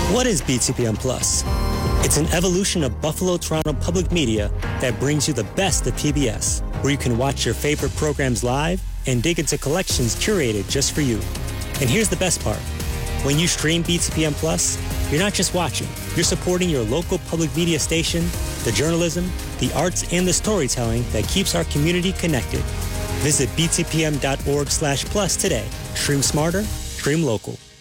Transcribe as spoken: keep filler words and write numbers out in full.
What is B T P M Plus? It's an evolution of Buffalo Toronto Public Media that brings you the best of P B S, where you can watch your favorite programs live and dig into collections curated just for you. And here's the best part. When you stream B T P M Plus, you're not just watching, you're supporting your local public media station, the journalism, the arts, and the storytelling that keeps our community connected. Visit btpm.org slash plus today. Stream smarter, stream local.